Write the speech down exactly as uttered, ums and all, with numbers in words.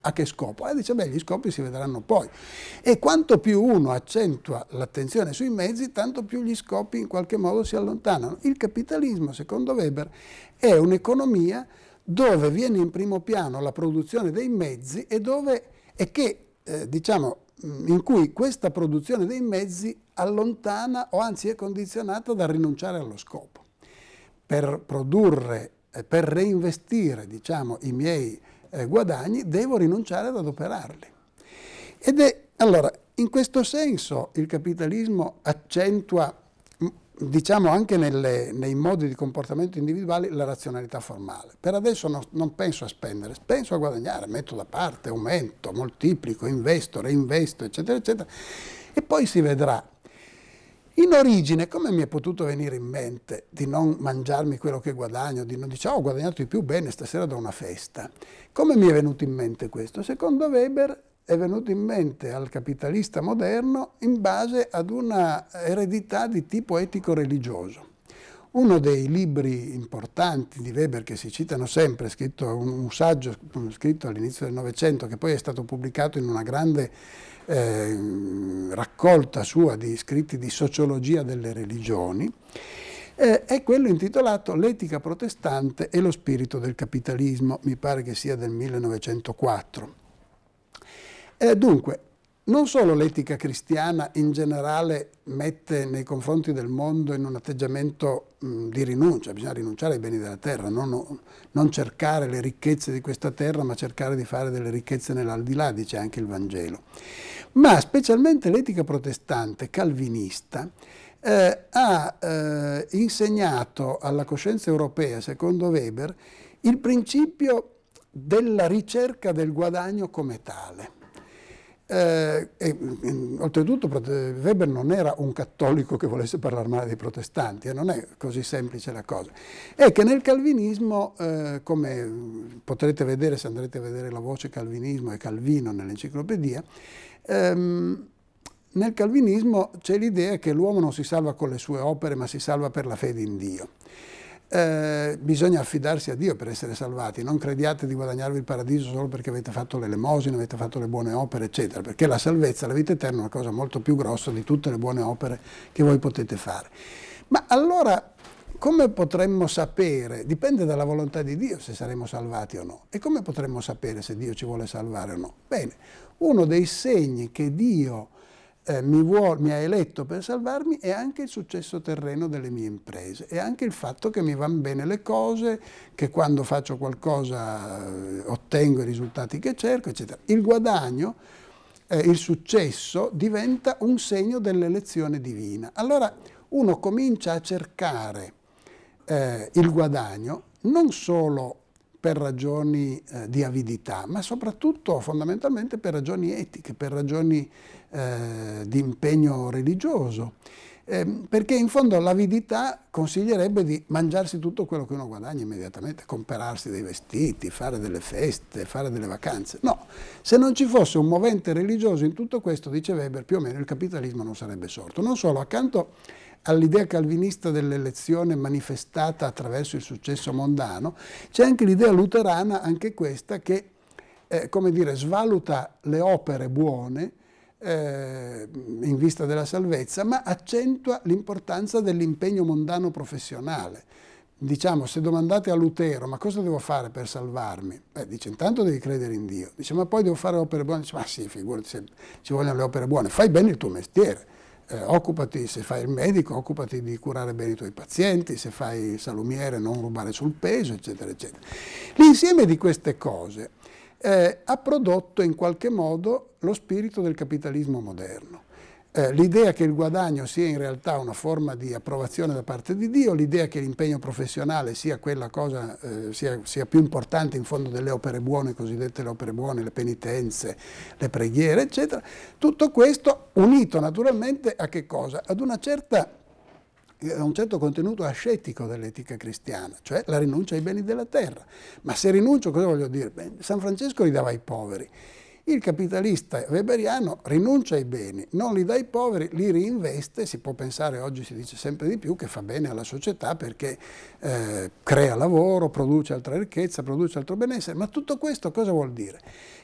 A che scopo? E dice, beh, gli scopi si vedranno poi. E quanto più uno accentua l'attenzione sui mezzi, tanto più gli scopi in qualche modo si allontanano. Il capitalismo, secondo Weber, è un'economia dove viene in primo piano la produzione dei mezzi e, dove, e che, eh, diciamo, in cui questa produzione dei mezzi allontana o anzi è condizionata dal rinunciare allo scopo. Per produrre, eh, per reinvestire, diciamo, i miei Eh, guadagni, devo rinunciare ad adoperarli. Ed è, allora, in questo senso il capitalismo accentua, diciamo anche nelle, nei modi di comportamento individuali, la razionalità formale. Per adesso no, non penso a spendere, penso a guadagnare, metto da parte, aumento, moltiplico, investo, reinvesto, eccetera, eccetera, e poi si vedrà. In origine, come mi è potuto venire in mente di non mangiarmi quello che guadagno, di non dire, oh, ho guadagnato di più, bene, stasera do una festa. Come mi è venuto in mente questo? Secondo Weber è venuto in mente al capitalista moderno in base ad una eredità di tipo etico-religioso. Uno dei libri importanti di Weber che si citano sempre, scritto, un saggio scritto all'inizio del Novecento, che poi è stato pubblicato in una grande eh, raccolta sua di scritti di sociologia delle religioni, eh, è quello intitolato L'etica protestante e lo spirito del capitalismo, mi pare che sia del millenovecentoquattro. Eh, dunque, non solo l'etica cristiana in generale mette nei confronti del mondo in un atteggiamento mh, di rinuncia, bisogna rinunciare ai beni della terra, non, non cercare le ricchezze di questa terra, ma cercare di fare delle ricchezze nell'aldilà, dice anche il Vangelo. Ma specialmente l'etica protestante, calvinista, eh, ha eh, insegnato alla coscienza europea, secondo Weber, il principio della ricerca del guadagno come tale. Eh, e, oltretutto Weber non era un cattolico che volesse parlare male dei protestanti, e eh, non è così semplice la cosa. È che nel calvinismo, eh, come potrete vedere se andrete a vedere la voce calvinismo e Calvino nell'enciclopedia, ehm, nel calvinismo c'è l'idea che l'uomo non si salva con le sue opere, ma si salva per la fede in Dio. Eh, bisogna affidarsi a Dio per essere salvati, non crediate di guadagnarvi il paradiso solo perché avete fatto l'elemosina, avete fatto le buone opere, eccetera, perché la salvezza, la vita eterna è una cosa molto più grossa di tutte le buone opere che voi potete fare. Ma allora, come potremmo sapere? Dipende dalla volontà di Dio se saremo salvati o no. E come potremmo sapere se Dio ci vuole salvare o no? Bene, uno dei segni che Dio Eh, mi, vuol, mi ha eletto per salvarmi è anche il successo terreno delle mie imprese, è anche il fatto che mi vanno bene le cose, che quando faccio qualcosa eh, ottengo i risultati che cerco, eccetera. Il guadagno, eh, il successo diventa un segno dell'elezione divina. Allora uno comincia a cercare eh, il guadagno non solo per ragioni eh, di avidità, ma soprattutto fondamentalmente per ragioni etiche, per ragioni eh, di impegno religioso, eh, perché in fondo l'avidità consiglierebbe di mangiarsi tutto quello che uno guadagna immediatamente, comprarsi dei vestiti, fare delle feste, fare delle vacanze. No, se non ci fosse un movente religioso in tutto questo, dice Weber, più o meno il capitalismo non sarebbe sorto. Non solo, accanto all'idea calvinista dell'elezione manifestata attraverso il successo mondano, c'è anche l'idea luterana, anche questa, che eh, come dire, svaluta le opere buone eh, in vista della salvezza, ma accentua l'importanza dell'impegno mondano professionale. Diciamo, se domandate a Lutero, ma cosa devo fare per salvarmi? Beh, dice, intanto devi credere in Dio. Dice, ma poi devo fare opere buone? Dice, ma sì, figurati, se ci vogliono le opere buone, fai bene il tuo mestiere. Eh, occupati, se fai il medico, occupati di curare bene i tuoi pazienti, se fai il salumiere non rubare sul peso, eccetera, eccetera. L'insieme di queste cose eh, ha prodotto in qualche modo lo spirito del capitalismo moderno. Eh, l'idea che il guadagno sia in realtà una forma di approvazione da parte di Dio, l'idea che l'impegno professionale sia quella cosa, eh, sia, sia più importante in fondo delle opere buone, cosiddette le opere buone, le penitenze, le preghiere, eccetera. Tutto questo unito naturalmente a che cosa? Ad una certa, a un certo contenuto ascetico dell'etica cristiana, cioè la rinuncia ai beni della terra. Ma se rinuncio, cosa voglio dire? Beh, San Francesco li dava ai poveri. Il capitalista weberiano rinuncia ai beni, non li dà ai poveri, li reinveste, si può pensare, oggi si dice sempre di più, che fa bene alla società perché eh, crea lavoro, produce altra ricchezza, produce altro benessere, ma tutto questo cosa vuol dire?